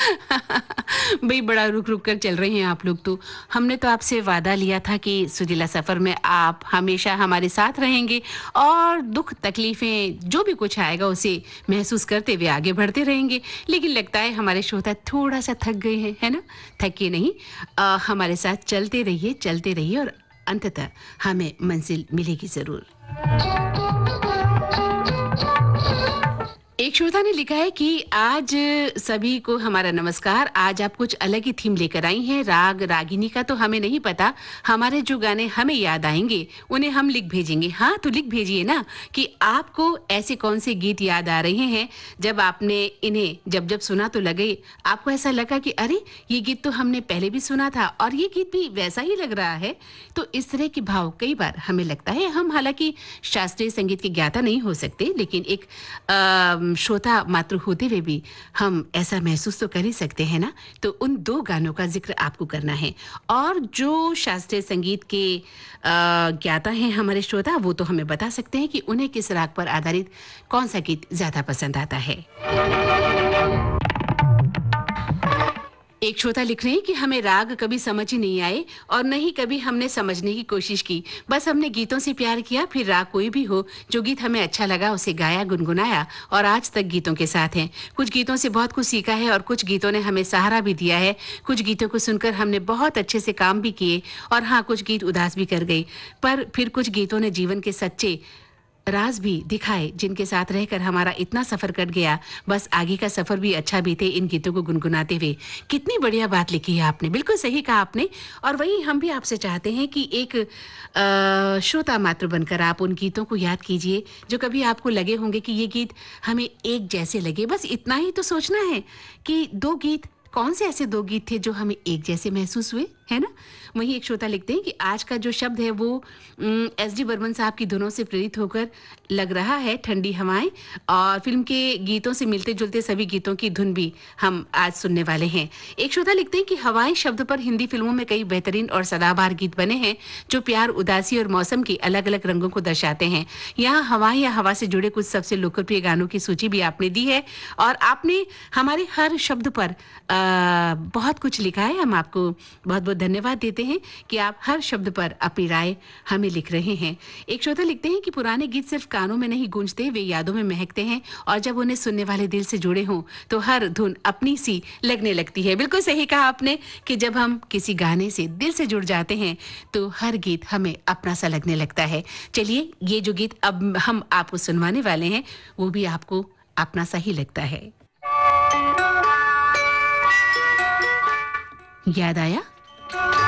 भई बड़ा रुक-रुक कर चल रहे हैं आप लोग तो। हमने तो आपसे वादा लिया था कि सुरीला सफ़र में आप हमेशा हमारे साथ रहेंगे और दुःख तकलीफ़ें जो भी कुछ आएगा उसे महसूस करते हुए आगे बढ़ते रहेंगे। लेकिन लगता है हमारे श्रोता थोड़ा-सा थक गए हैं, है ना? थके नहीं हमारे साथ चलते रहिए और अंततः हमें मंज़िल मिलेगी ज़रूर। एक श्रोता ने लिखा है कि आज सभी को हमारा नमस्कार। आज आप कुछ अलग ही थीम लेकर आई हैं। राग रागिनी का तो हमें नहीं पता। हमारे जो गाने हमें याद आएँगे, उन्हें हम लिख भेजेंगे। हाँ, तो लिख भेजिए ना कि आपको ऐसे कौन से गीत याद आ रहे हैं, जब आपने इन्हें जब-जब सुना तो लगे आपको ऐसा लगा कि अरे! ये गीत तो हमने पहले भी सुना था और ये गीत भी वैसा ही लग रहा है। तो इस तरह के भाव कई बार हमें लगता है हम हालाँकि शास्त्रीय संगीत के ज्ञाता नहीं हो सकते, लेकिन एक श्रोता मात्र होते हुए भी हम ऐसा महसूस तो कर ही सकते हैं ना। तो उन 2 गानों का ज़िक्र आपको करना है और जो शास्त्रीय संगीत के ज्ञाता हैं हमारे श्रोता वो तो हमें बता सकते हैं कि उन्हें किस राग पर आधारित कौन-सा गीत ज़्यादा पसंद आता है। एक श्रोता लिख रहे हैं कि हमें राग कभी समझ ही नहीं आए और न ही कभी हमने समझने की कोशिश की। बस हमने गीतों से प्यार किया, फिर राग कोई भी हो, जो गीत हमें अच्छा लगा उसे गाया, गुनगुनाया और आज तक गीतों के साथ हैं। कुछ गीतों से बहुत कुछ सीखा है और कुछ गीतों ने हमें सहारा भी दिया है। कुछ गीतों को सुनकर हमने बहुत अच्छे से काम भी किए और हाँ, कुछ गीत उदास भी कर गए। पर फिर कुछ गीतों ने जीवन के सच्चे राज भी दिखाए जिनके साथ रहकर हमारा इतना सफर कट गया बस आगे का सफर भी अच्छा बीते इन गीतों को गुनगुनाते हुए। कितनी बढ़िया बात लिखी है आपने, बिल्कुल सही कहा आपने। और वही हम भी आपसे चाहते हैं कि एक श्रोता मात्र बनकर आप उन गीतों को याद कीजिए जो कभी आपको लगे होंगे कि ये गीत हमें एक जैसे लगे। बस इतना ही तो सोचना है कि 2 गीत कौन से ऐसे 2 गीत थे जो हमें एक जैसे महसूस हुए, है ना? वहीं एक श्रोता लिखते हैं कि आज का जो शब्द है वो एसडी बर्मन साहब की धुनों से प्रेरित होकर लग रहा है ठंडी हवाएं और फिल्म के गीतों से मिलते-जुलते सभी गीतों की धुन भी हम आज सुनने वाले हैं। एक श्रोता लिखते हैं कि हवाएं शब्द पर हिंदी फिल्मों में कई बेहतरीन और सदाबहार गीत बने हैं जो प्यार, उदासी और मौसम के अलग-अलग रंगों को दर्शाते हैं। यहाँ हवाएं या हवा से जुड़े कुछ सबसे लोकप्रिय गानों की सूची भी आपने दी है और आपने हमारे हर शब्द पर बहुत कुछ लिखा है। हम आपको बहुत-बहुत धन्यवाद देते हैं कि आप हर शब्द पर अपनी राय हमें लिख रहे हैं। एक श्रोता लिखते हैं कि पुराने गीत सिर्फ कानों में नहीं गूंजते, वे यादों में महकते हैं और जब उन्हें सुनने वाले दिल से जुड़े हों, तो हर धुन अपनी सी लगने लगती है। बिल्कुल सही कहा आपने कि जब हम किसी गाने से दिल से जुड़ जाते हैं, तो हर गीत हमें अपना सा लगने लगता है। चलिए, ये जो गीत अब हम आपको सुनवाने वाले हैं, वो भी आपको अपना सा ही लगता है। याद आया?